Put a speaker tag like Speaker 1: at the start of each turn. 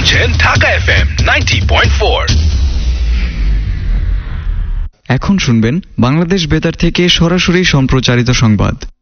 Speaker 1: শুনছেন ঢাকা FM 90.4।
Speaker 2: এখন শুনবেন বাংলাদেশ বেতার থেকে সরাসরি সম্প্রচারিত সংবাদ।